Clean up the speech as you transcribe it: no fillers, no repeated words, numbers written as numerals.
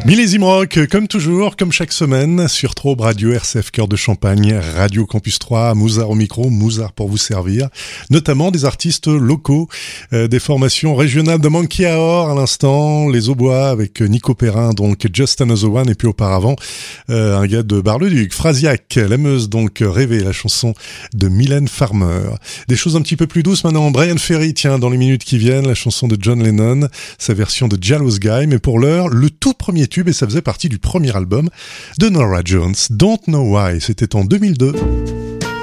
Millésime Rock, comme toujours, comme chaque semaine, sur Trobe Radio, RCF Cœur de Champagne, Radio Campus 3, Mouzard au micro, Mouzard pour vous servir, notamment des artistes locaux, des formations régionales de Monkey Aor à l'instant, les Aubois avec Nico Perrin, donc Just Another One, et puis auparavant, un gars de Bar-le-Duc, Frasiac, la Meuse, donc Rêver, la chanson de Mylène Farmer. Des choses un petit peu plus douces maintenant, Brian Ferry, tiens, dans les minutes qui viennent, la chanson de John Lennon, sa version de Jealous Guy, mais pour l'heure, le tout premier tube, et ça faisait partie du premier album de Norah Jones, Don't Know Why, c'était en 2002.